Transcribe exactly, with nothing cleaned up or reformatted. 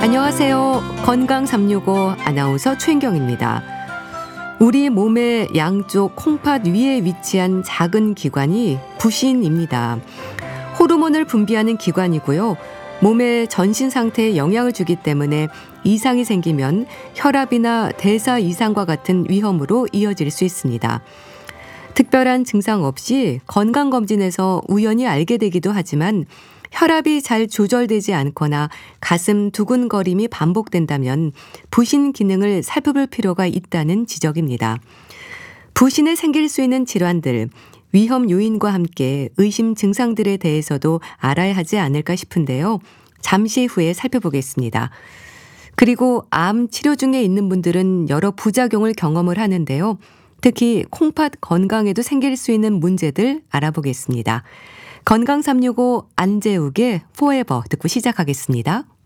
안녕하세요. 건강 삼육오 아나운서 최인경입니다. 우리 몸의 양쪽 콩팥 위에 위치한 작은 기관이 부신입니다. 호르몬을 분비하는 기관이고요. 몸의 전신 상태에 영향을 주기 때문에 이상이 생기면 혈압이나 대사 이상과 같은 위험으로 이어질 수 있습니다. 특별한 증상 없이 건강검진에서 우연히 알게 되기도 하지만 혈압이 잘 조절되지 않거나 가슴 두근거림이 반복된다면 부신 기능을 살펴볼 필요가 있다는 지적입니다. 부신에 생길 수 있는 질환들, 위험 요인과 함께 의심 증상들에 대해서도 알아야 하지 않을까 싶은데요. 잠시 후에 살펴보겠습니다. 그리고 암 치료 중에 있는 분들은 여러 부작용을 경험을 하는데요. 특히 콩팥 건강에도 생길 수 있는 문제들 알아보겠습니다. 건강 삼육오 안재욱의 포에버 듣고 시작하겠습니다.